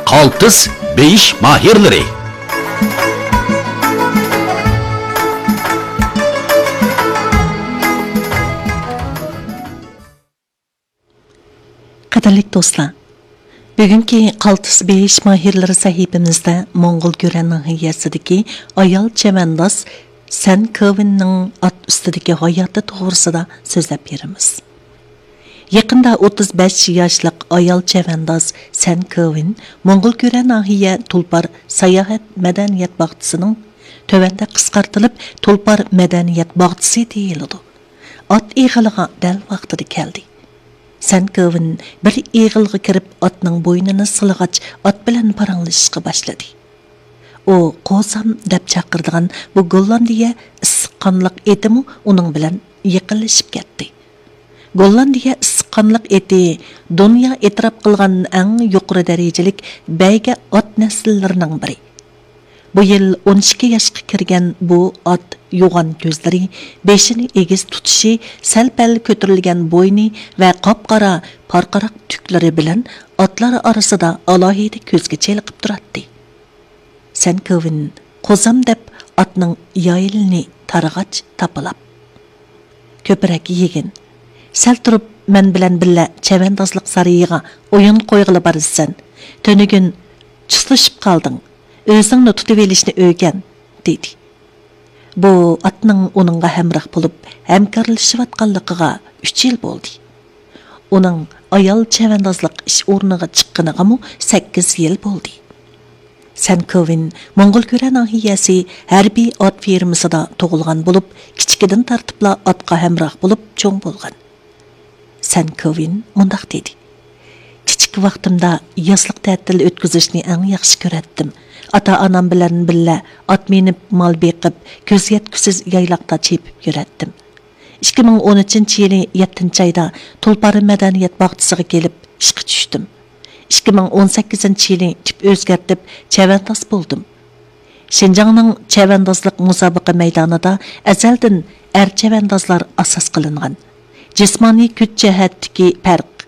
Qaltis beyish mahirlari. Qadirlik dostlar, bugungi Qaltis beyish mahirlari sahifamizda Mo'ng'ul Gören nahiyasidagi ayol chavandoz San Kovinning at ustidagi hayoti to'g'risida so'zlab beramiz. Yaqinda 35 yoshlik ayol chavandoz San Kovin Mo'ng'ul Gören nahiya Tulpar sayohat madaniyat bog'chisining tövəndə qisqartılıb Tulpar madaniyat bog'chisi deyiladi. At eg'iliga dal vaqtida keldi. San Kovin bir eg'ilga kirib atning bo'ynini silg'ach at bilan paranglashishga boshladi. O qo'sam deb chaqirdigan bu Gollandiya issiqqanliq etimi uning bilan yaqinlashib ketdi. Gollandiya issiqqanliq eti dunyo e'tirof qilgan eng yuqori darajalik bayga at nasllarining biri. Bu yil 12 yoshga kirgan bu at yo'g'on ko'zlari, beshini egiz tutishi, sal-pal ko'tarilgan bo'yni va qop-qora parqaroq tuklari bilan atlar orasida alohida ko'zga cheliqib turadi. San Kovin qo'zam deb atning yoyilini targ'ach tapilab. Ko'pirak yegin. Sal turib men bilan billa chavandozlik sariyiga o'yin qo'yg'ili borsan. Tönügün chislashib qolding. O'zingni tutib elishni o'rgan, dedi. Bu atning uningga hamroh bo'lib, hamkorlashayotganligiga 3 yil bo'ldi. Uning ayol chavandozlik ish o'rniga chiqqaniga 8 yil bo'ldi. San Kovin Mo'ng'ul Gören nahiyasi harbiy at firmasida tug'ilgan bo'lib, kichikidan tartibla atqa hamroh bo'lib cho'ng bo'lgan. San Kovin mundaq dedi. Kichik vaqtimda yozliq ta'til o'tkazishni eng yaxshi ko'ratdim. Ata-onam bilan billa at minib, mol beqib, ko'z yetkusiz yayloqda chepib yuratdim. 2013-yili 7-oyda Tulpar madaniyat bog'chisiga kelib ishga tushdim. 2018-yili tip o'zgartib chavandoz bo'ldim. Şinjanning chavandozlik musobaqa maydonida azaldan er chavandozlar asos qilingan. Jismoniy kuch jihatdagi farq